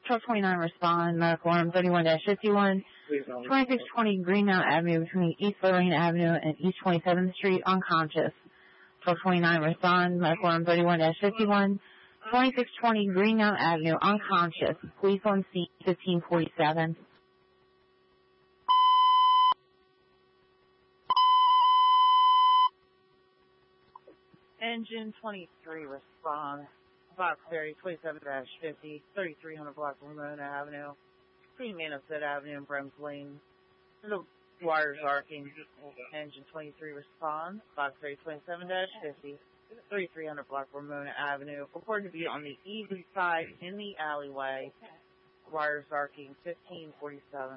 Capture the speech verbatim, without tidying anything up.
Truck twenty-nine respond, medical arm thirty-one dash fifty-one, twenty-six twenty Greenmount Avenue between East Lorraine Avenue and East twenty-seventh Street, unconscious. Truck twenty-nine respond, medical arm thirty-one dash fifty-one, twenty-six twenty Greenmount Avenue, unconscious. Police on scene fifteen forty-seven. Engine twenty-three respond. Fox Ferry twenty-seven dash fifty, thirty-three hundred block Ramona Avenue, between Manistee Avenue and Brems Lane. The wires arcing. Engine twenty-three respond. Fox Ferry twenty-seven dash fifty, thirty-three hundred block Ramona Avenue. Reported to be on the east side in the alleyway. Wires arcing fifteen forty-seven.